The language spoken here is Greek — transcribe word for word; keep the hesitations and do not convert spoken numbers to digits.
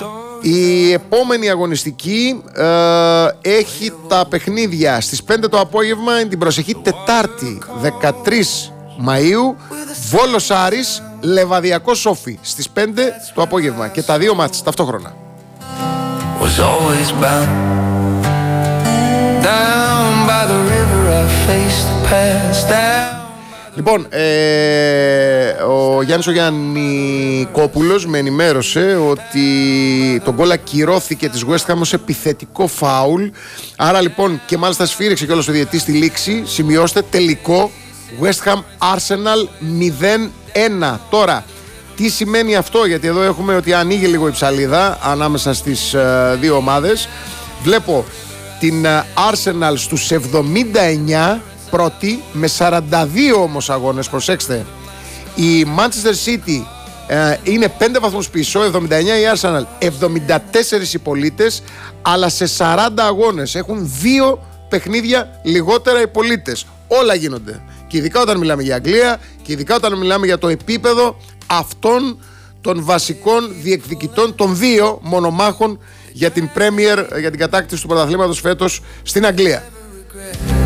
Η επόμενη αγωνιστική ε, έχει τα παιχνίδια στις πέντε το απόγευμα, την προσεχή Τετάρτη δεκατρείς Μαΐου, Βόλος Άρης, Λεβαδιακός Σόφι στις πέντε το απόγευμα, και τα δύο μάτς ταυτόχρονα. Λοιπόν, ε, ο Γιάννης ο Γιαννικόπουλος με ενημέρωσε ότι το γκολ ακυρώθηκε της West Ham ως επιθετικό φάουλ. Άρα λοιπόν, και μάλιστα σφύριξε κιόλας ο διαιτητής στη λήξη. Σημειώστε, τελικό West Ham Arsenal μηδέν ένα. Τώρα, τι σημαίνει αυτό? Γιατί εδώ έχουμε ότι ανοίγει λίγο η ψαλίδα ανάμεσα στις ε, δύο ομάδες. Βλέπω την ε, Arsenal στους εβδομήντα εννιά πρώτη, με σαράντα δύο όμως αγώνες, προσέξτε. Η Manchester City ε, είναι πέντε βαθμούς πίσω, εβδομήντα εννιά η Arsenal, εβδομήντα τέσσερα οι πολίτες, αλλά σε σαράντα αγώνες έχουν δύο παιχνίδια λιγότερα οι πολίτες. Όλα γίνονται. Και ειδικά όταν μιλάμε για Αγγλία, και ειδικά όταν μιλάμε για το επίπεδο αυτών των βασικών διεκδικητών των δύο μονομάχων για την Premier, για την κατάκτηση του πρωταθλήματος φέτος στην Αγγλία.